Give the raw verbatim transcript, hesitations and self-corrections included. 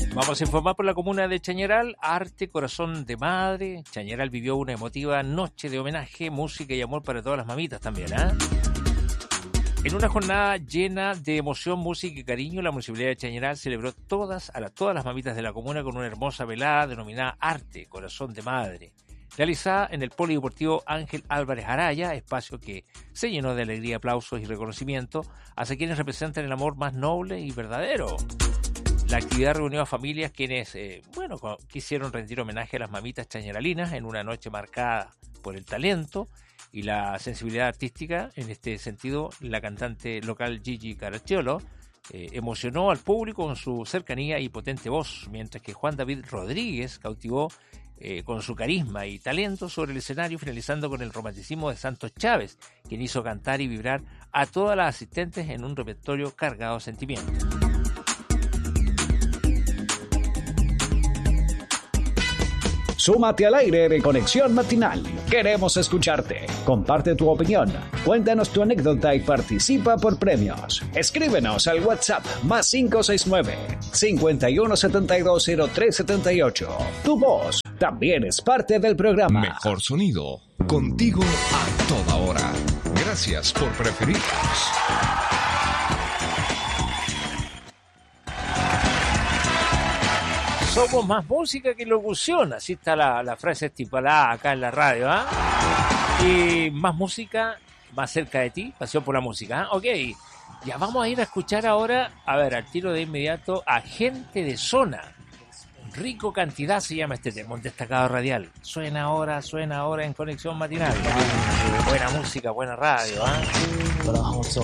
Vamos a informar por la comuna de Chañaral, Arte, Corazón de Madre. Chañaral vivió una emotiva noche de homenaje, música y amor para todas las mamitas también, ¿eh? En una jornada llena de emoción, música y cariño, la Municipalidad de Chañaral celebró todas a la, todas las mamitas de la comuna con una hermosa velada denominada Arte, Corazón de Madre, realizada en el Polideportivo Ángel Álvarez Araya, espacio que se llenó de alegría, aplausos y reconocimiento hacia quienes representan el amor más noble y verdadero. La actividad reunió a familias quienes, eh, bueno, quisieron rendir homenaje a las mamitas chañaralinas en una noche marcada por el talento y la sensibilidad artística. En este sentido, la cantante local Gigi Caracciolo eh, emocionó al público con su cercanía y potente voz, mientras que Juan David Rodríguez cautivó eh, con su carisma y talento sobre el escenario, finalizando con el romanticismo de Santos Chávez, quien hizo cantar y vibrar a todas las asistentes en un repertorio cargado de sentimientos. Súmate al aire de Conexión Matinal. Queremos escucharte. Comparte tu opinión. Cuéntanos tu anécdota y participa por premios. Escríbenos al WhatsApp más cinco seis nueve, cinco uno siete dos, cero tres siete ocho. Tu voz también es parte del programa. Mejor sonido. Contigo a toda hora. Gracias por preferirnos. Somos más música que locución, así está la, la frase estipulada acá en la radio, ¿ah? ¿eh? Y más música, más cerca de ti, pasión por la música, ¿eh? Ok, ya vamos a ir a escuchar ahora, a ver, al tiro de inmediato, a Gente de Zona. Rico Cantidad se llama este tema, un destacado radial. Suena ahora, suena ahora en Conexión Matinal. Buena música, buena radio, ¿eh?